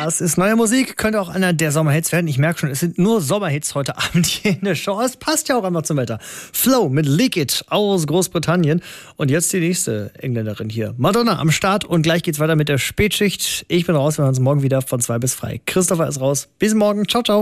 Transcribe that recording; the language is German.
Das ist neue Musik, könnte auch einer der Sommerhits werden. Ich merke schon, es sind nur Sommerhits heute Abend hier in der Show. Es passt ja auch einmal zum Wetter. Flow mit Leak It aus Großbritannien. Und jetzt die nächste Engländerin hier. Madonna am Start und gleich geht's weiter mit der Spätschicht. Ich bin raus, wir hören uns morgen wieder von 2 bis 3. Christopher ist raus. Bis morgen. Ciao, ciao.